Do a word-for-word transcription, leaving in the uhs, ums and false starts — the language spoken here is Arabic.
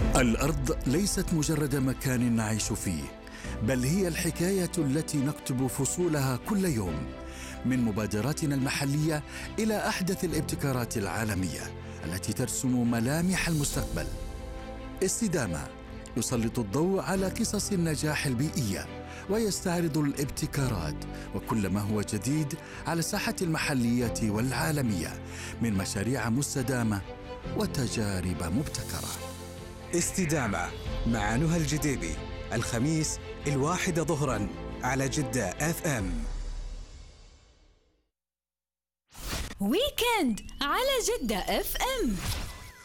الأرض ليست مجرد مكان نعيش فيه، بل هي الحكاية التي نكتب فصولها كل يوم، من مبادراتنا المحلية إلى أحدث الابتكارات العالمية التي ترسم ملامح المستقبل. استدامة يسلط الضوء على قصص النجاح البيئية ويستعرض الابتكارات وكل ما هو جديد على الساحة المحلية والعالمية من مشاريع مستدامة وتجارب مبتكرة. استدامة مع نهى الجديبي، الخميس الواحدة ظهرا على جدة اف ام. ويكند على جدة اف ام.